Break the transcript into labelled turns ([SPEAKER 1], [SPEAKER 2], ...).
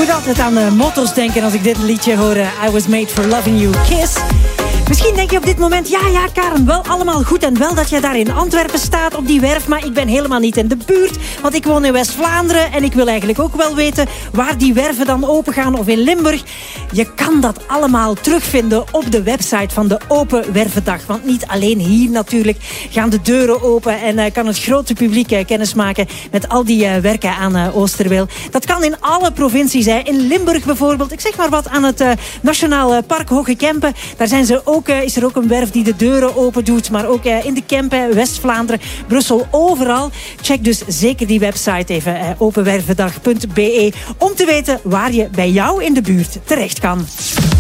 [SPEAKER 1] moet altijd aan motto's denken als ik dit liedje hoor. I was made for loving you, Kiss. Misschien denk je op dit moment, ja Karen, wel allemaal goed en wel dat jij daar in Antwerpen staat op die werf, maar ik ben helemaal niet in de buurt, want ik woon in West-Vlaanderen en ik wil eigenlijk ook wel weten waar die werven dan open gaan of in Limburg. Je kan dat allemaal terugvinden op de website van de Open Wervendag, want niet alleen hier natuurlijk gaan de deuren open en kan het grote publiek kennis maken met al die werken aan Oosterweel. Dat kan in alle provincies, in Limburg bijvoorbeeld, ik zeg maar wat, aan het Nationaal Park Hoge Kempen, daar zijn ze ook, is er ook een werf die de deuren open doet, maar ook in de Kempen, West-Vlaanderen, Brussel, overal. Check dus zeker die website even, openwervendag.be, om te weten waar je bij jou in de buurt terecht kan.